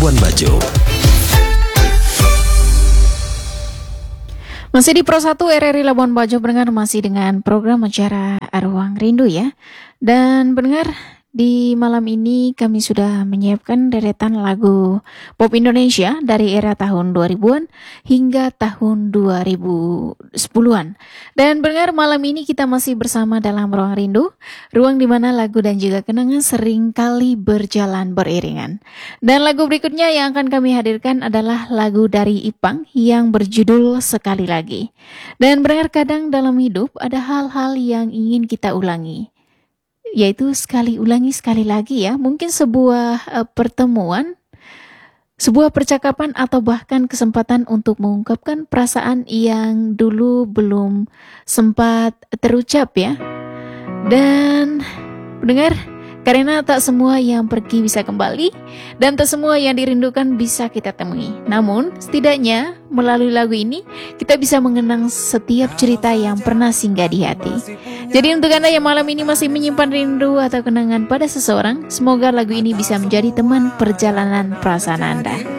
Labuan Bajo. Masih di Pro 1 RRI Labuan Bajo, pendengar, masih dengan program acara Ruang Rindu ya. Dan pendengar, di malam ini kami sudah menyiapkan deretan lagu pop Indonesia dari era tahun 2000-an hingga tahun 2010-an. Dan pendengar, malam ini kita masih bersama dalam Ruang Rindu, ruang di mana lagu dan juga kenangan sering kali berjalan beriringan. Dan lagu berikutnya yang akan kami hadirkan adalah lagu dari Ipang yang berjudul Sekali Lagi. Dan pendengar, kadang dalam hidup ada hal-hal yang ingin kita ulangi, yaitu sekali ulangi sekali lagi ya. Mungkin sebuah pertemuan, sebuah percakapan, atau bahkan kesempatan untuk mengungkapkan perasaan yang dulu belum sempat terucap ya. Dan pendengar, karena tak semua yang pergi bisa kembali, dan tak semua yang dirindukan bisa kita temui. Namun, setidaknya melalui lagu ini, kita bisa mengenang setiap cerita yang pernah singgah di hati. Jadi untuk Anda yang malam ini masih menyimpan rindu atau kenangan pada seseorang, semoga lagu ini bisa menjadi teman perjalanan perasaan Anda.